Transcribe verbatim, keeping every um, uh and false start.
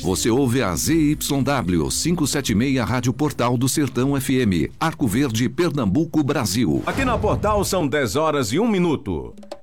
Você ouve a Z Y W quinhentos e setenta e seis Rádio Portal do Sertão F M, Arco Verde, Pernambuco, Brasil. Aqui na Portal são dez horas e um minuto.